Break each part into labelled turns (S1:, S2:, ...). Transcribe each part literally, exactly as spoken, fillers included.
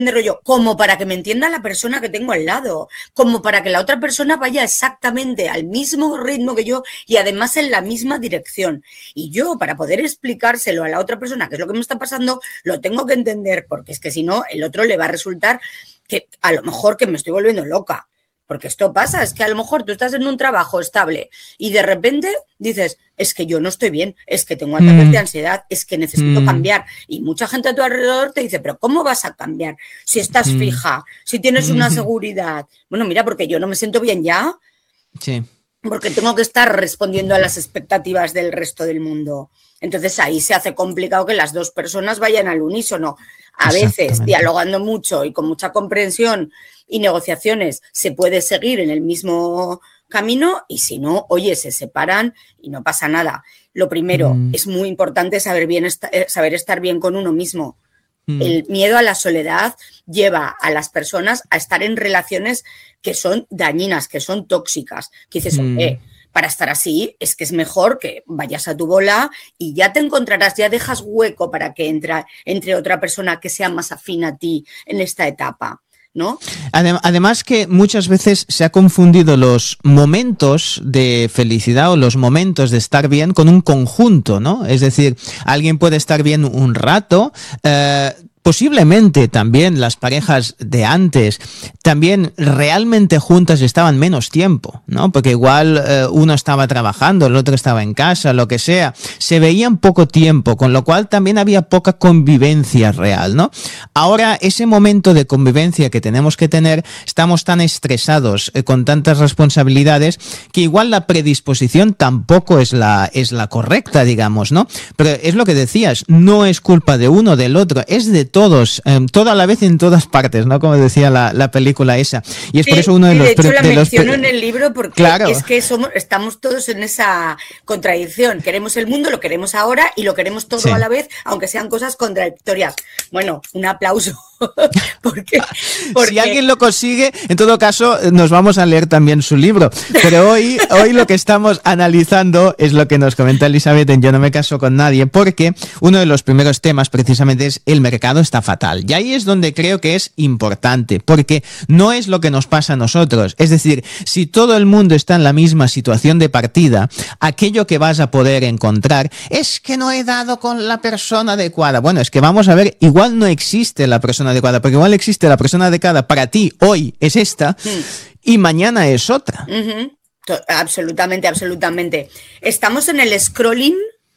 S1: de rollo, como para que me entienda la persona que tengo al lado, como para que la otra persona vaya exactamente al mismo ritmo que yo y además en la misma dirección. Y yo, para poder explicárselo a la otra persona qué es lo que me está pasando, lo tengo que entender, porque es que si no, el otro le va a resultar que a lo mejor que me estoy volviendo loca. Porque esto pasa, es que a lo mejor tú estás en un trabajo estable y de repente dices, es que yo no estoy bien, es que tengo ataques mm. de ansiedad, es que necesito mm. cambiar. Y mucha gente a tu alrededor te dice, pero ¿cómo vas a cambiar? Si estás mm. fija, si tienes una seguridad. Bueno, mira, porque yo no me siento bien ya.
S2: Sí.
S1: Porque tengo que estar respondiendo a las expectativas del resto del mundo. Entonces ahí se hace complicado que las dos personas vayan al unísono. A veces, dialogando mucho y con mucha comprensión y negociaciones, se puede seguir en el mismo camino y si no, oye, se separan y no pasa nada. Lo primero, mm. es muy importante saber, bien saber estar bien con uno mismo. Mm. El miedo a la soledad lleva a las personas a estar en relaciones que son dañinas, que son tóxicas. Que dices, mm. eh, para estar así es que es mejor que vayas a tu bola y ya te encontrarás, ya dejas hueco para que entre, entre otra persona que sea más afín a ti en esta etapa, ¿no?
S2: Además que muchas veces se ha confundido los momentos de felicidad o los momentos de estar bien con un conjunto, ¿no? Es decir, alguien puede estar bien un rato, eh, posiblemente también las parejas de antes también realmente juntas estaban menos tiempo, ¿no? Porque igual eh, uno estaba trabajando, el otro estaba en casa, lo que sea. Se veían poco tiempo, con lo cual también había poca convivencia real, ¿no? Ahora, ese momento de convivencia que tenemos que tener, estamos tan estresados eh, con tantas responsabilidades que igual la predisposición tampoco es la, es la correcta, digamos, ¿no? Pero es lo que decías, no es culpa de uno o del otro, es de todos, eh, toda la vez en todas partes, ¿no? Como decía la, la película esa. Y es sí, por eso uno de los...
S1: De hecho,
S2: pre-
S1: la
S2: de
S1: menciono
S2: los...
S1: en el libro porque
S2: claro.
S1: es que somos, estamos todos en esa contradicción. Queremos el mundo, lo queremos ahora y lo queremos todo sí. a la vez, aunque sean cosas contradictorias. Bueno, un aplauso. porque, porque...
S2: Si alguien lo consigue, en todo caso, nos vamos a leer también su libro. Pero hoy, hoy lo que estamos analizando es lo que nos comenta Elizabeth en Yo no me caso con nadie, porque uno de los primeros temas precisamente es el mercado está fatal. Y ahí es donde creo que es importante, porque no es lo que nos pasa a nosotros. Es decir, si todo el mundo está en la misma situación de partida, aquello que vas a poder encontrar es que no he dado con la persona adecuada. Bueno, es que vamos a ver, igual no existe la persona adecuada, porque igual existe la persona adecuada para ti, hoy es esta, mm. y mañana es otra.
S1: Uh-huh. Absolutamente, absolutamente. Estamos en el scrolling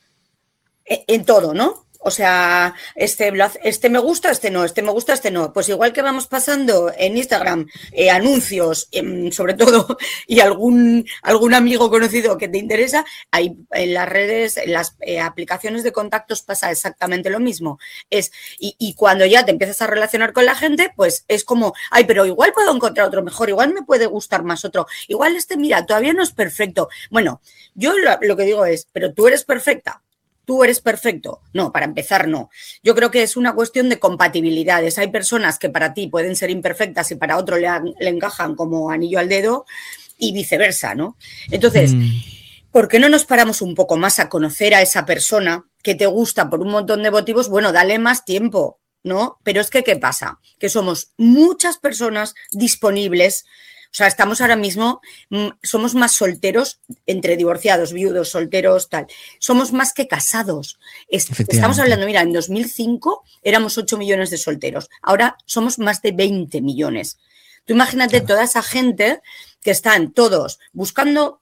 S1: en todo, ¿no? O sea, este, este me gusta, este no, este me gusta, este no. Pues igual que vamos pasando en Instagram eh, anuncios, eh, sobre todo, y algún, algún amigo conocido que te interesa, hay en las redes, en las eh, aplicaciones de contactos pasa exactamente lo mismo. Es, y, y cuando ya te empiezas a relacionar con la gente, pues es como, ay, pero igual puedo encontrar otro mejor, igual me puede gustar más otro, igual este, mira, todavía no es perfecto. Bueno, yo lo, lo que digo es, pero tú eres perfecta. ¿Tú eres perfecto? No, para empezar no. Yo creo que es una cuestión de compatibilidades. Hay personas que para ti pueden ser imperfectas y para otro le, le encajan como anillo al dedo y viceversa, ¿no? Entonces, mm. ¿por qué no nos paramos un poco más a conocer a esa persona que te gusta por un montón de motivos? Bueno, dale más tiempo, ¿no? Pero es que, ¿qué pasa? Que somos muchas personas disponibles. O sea, estamos ahora mismo, somos más solteros, entre divorciados, viudos, solteros, tal. Somos más que casados. Estamos hablando, mira, en dos mil cinco éramos ocho millones de solteros. Ahora somos más de veinte millones. Tú imagínate claro. toda esa gente que están todos buscando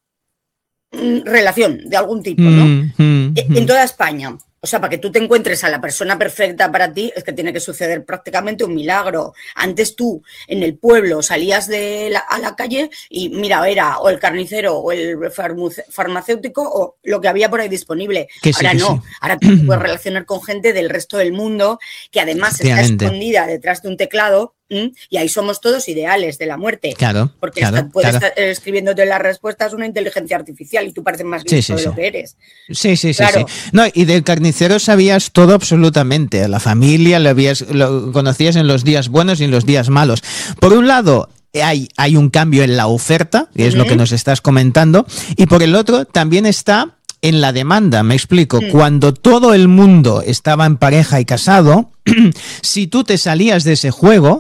S1: mm, relación de algún tipo, ¿no? Mm, mm, en toda España. O sea, para que tú te encuentres a la persona perfecta para ti, es que tiene que suceder prácticamente un milagro. Antes tú, en el pueblo, salías de la, a la calle y mira, era o el carnicero o el farmacéutico o lo que había por ahí disponible.
S2: Que
S1: ahora
S2: sí,
S1: no,
S2: sí.
S1: ahora tú te puedes relacionar con gente del resto del mundo que además está escondida detrás de un teclado. Y ahí somos todos ideales de la muerte.
S2: Claro,
S1: porque
S2: claro,
S1: está, puedes
S2: claro.
S1: estar escribiéndote las respuestas una inteligencia artificial y tú pareces más listo
S2: sí, sí,
S1: de
S2: sí.
S1: lo que eres.
S2: Sí, sí,
S1: claro.
S2: sí, sí. No, y del carnicero sabías todo absolutamente. La familia lo, habías, lo conocías en los días buenos y en los días malos. Por un lado, hay, hay un cambio en la oferta, que es uh-huh. lo que nos estás comentando, y por el otro también está en la demanda, me explico. Mm. Cuando todo el mundo estaba en pareja y casado, si tú te salías de ese juego,